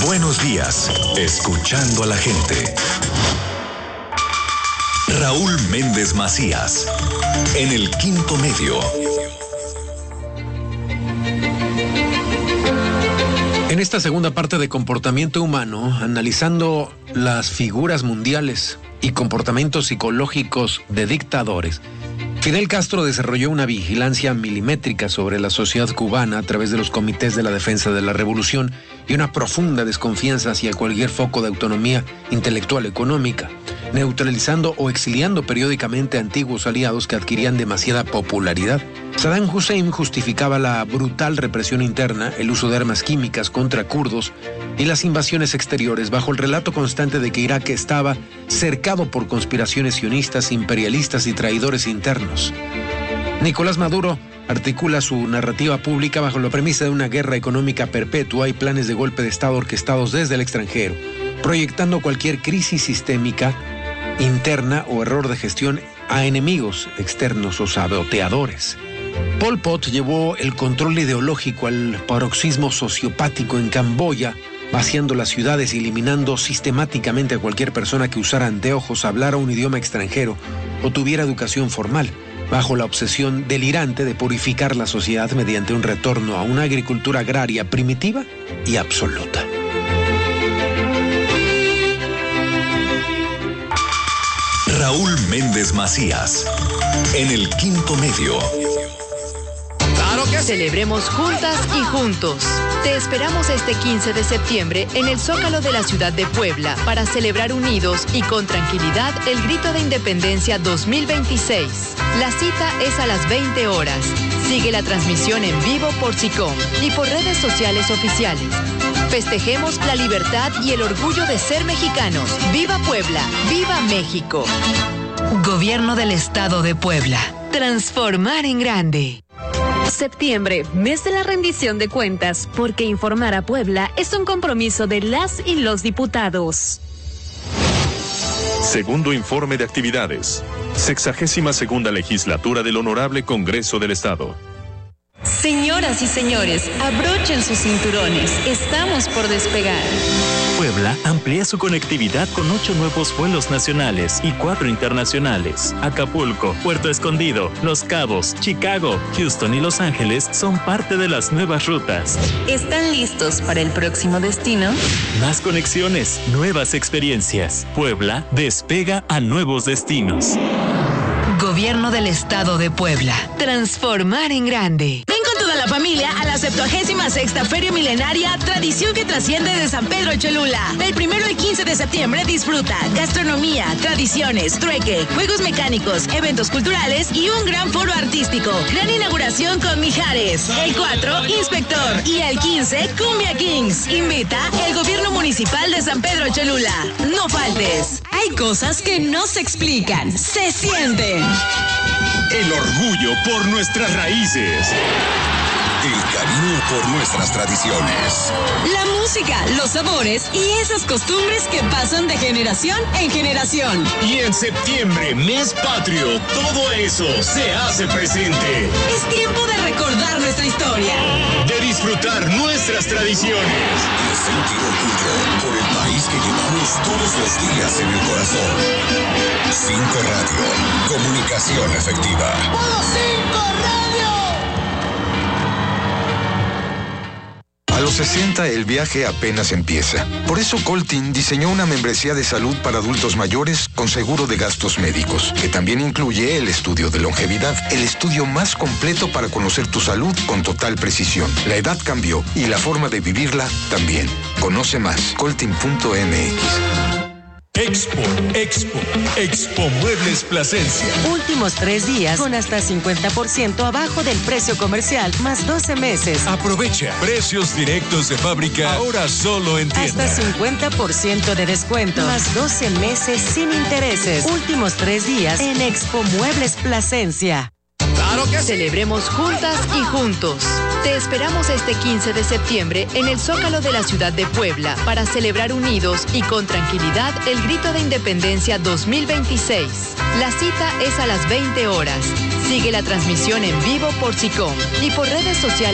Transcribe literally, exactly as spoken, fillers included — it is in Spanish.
Buenos días, escuchando a la gente. Raúl Méndez Macías, en el Quinto Medio. En esta segunda parte de comportamiento humano, analizando las figuras mundiales y comportamientos psicológicos de dictadores, Fidel Castro desarrolló una vigilancia milimétrica sobre la sociedad cubana a través de los comités de la defensa de la revolución y una profunda desconfianza hacia cualquier foco de autonomía intelectual económica, neutralizando o exiliando periódicamente a antiguos aliados que adquirían demasiada popularidad. Saddam Hussein justificaba la brutal represión interna, el uso de armas químicas contra kurdos y las invasiones exteriores bajo el relato constante de que Irak estaba cercado por conspiraciones sionistas, imperialistas y traidores internos. Nicolás Maduro articula su narrativa pública bajo la premisa de una guerra económica perpetua y planes de golpe de Estado orquestados desde el extranjero, proyectando cualquier crisis sistémica interna o error de gestión a enemigos externos o saboteadores. Pol Pot llevó el control ideológico al paroxismo sociopático en Camboya, vaciando las ciudades y eliminando sistemáticamente a cualquier persona que usara anteojos, hablara un idioma extranjero o tuviera educación formal, bajo la obsesión delirante de purificar la sociedad mediante un retorno a una agricultura agraria primitiva y absoluta. Raúl Méndez Macías, en el Quinto Medio. Celebremos juntas y juntos. Te esperamos este quince de septiembre en el Zócalo de la ciudad de Puebla para celebrar unidos y con tranquilidad el Grito de Independencia dos mil veintiséis. La cita es a las veinte horas. Sigue la transmisión en vivo por SICOM y por redes sociales oficiales. Festejemos la libertad y el orgullo de ser mexicanos. ¡Viva Puebla! ¡Viva México! Gobierno del Estado de Puebla. Transformar en grande. Septiembre, mes de la rendición de cuentas, porque informar a Puebla es un compromiso de las y los diputados. Segundo informe de actividades. Sexagésima segunda legislatura del Honorable Congreso del Estado. Señoras y señores, abrochen sus cinturones. Estamos por despegar. Puebla amplía su conectividad con ocho nuevos vuelos nacionales y cuatro internacionales. Acapulco, Puerto Escondido, Los Cabos, Chicago, Houston y Los Ángeles son parte de las nuevas rutas. ¿Están listos para el próximo destino? Más conexiones, nuevas experiencias. Puebla despega a nuevos destinos. Gobierno del Estado de Puebla. Transformar en grande. Ven con toda la familia a la septuagésima sexta Feria Milenaria, tradición que trasciende de San Pedro Cholula. Del primero al quince de septiembre disfruta gastronomía, tradiciones, trueque, juegos mecánicos, eventos culturales y un gran foro artístico. Gran inauguración con Mijares. El cuatro, Inspector. Y el quince, Cumbia Kings. Invita el Gobierno Municipal de San Pedro Cholula. No faltes. Hay cosas que no se explican, se sienten. El orgullo por nuestras raíces. El cariño por nuestras tradiciones. La música, los sabores y esas costumbres que pasan de generación en generación. Y en septiembre, mes patrio, todo eso se hace presente. Es tiempo de recordar nuestra historia. De disfrutar nuestras tradiciones. Y sentir orgullo por el país que llevamos todos los días en el corazón. Cinco Radio, comunicación efectiva. ¡Puro Cinco Radio! A los sesenta el viaje apenas empieza. Por eso Coltin diseñó una membresía de salud para adultos mayores con seguro de gastos médicos, que también incluye el estudio de longevidad, el estudio más completo para conocer tu salud con total precisión. La edad cambió y la forma de vivirla también. Conoce más, coltin punto m x. Expo, Expo, Expo Muebles Plasencia. Últimos tres días con hasta cincuenta por ciento abajo del precio comercial, más doce meses. Aprovecha precios directos de fábrica, ahora solo en tienda. Hasta cincuenta por ciento de descuento, más doce meses sin intereses. Últimos tres días en Expo Muebles Plasencia. ¡Claro que sí! Celebremos juntas y juntos. Te esperamos este quince de septiembre en el Zócalo de la ciudad de Puebla para celebrar unidos y con tranquilidad el Grito de Independencia dos mil veintiséis. La cita es a las veinte horas. Sigue la transmisión en vivo por SICOM y por redes sociales.